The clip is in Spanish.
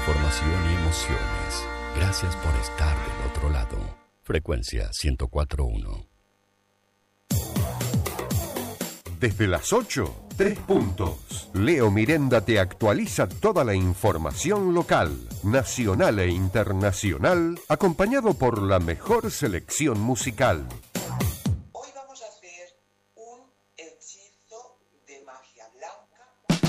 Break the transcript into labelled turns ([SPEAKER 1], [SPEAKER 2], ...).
[SPEAKER 1] información y emociones. Gracias por estar del otro lado. Frecuencia 104.1.
[SPEAKER 2] Desde las 8, 3 puntos. Leo Mirenda te actualiza toda la información local, nacional e internacional, acompañado por la mejor selección musical.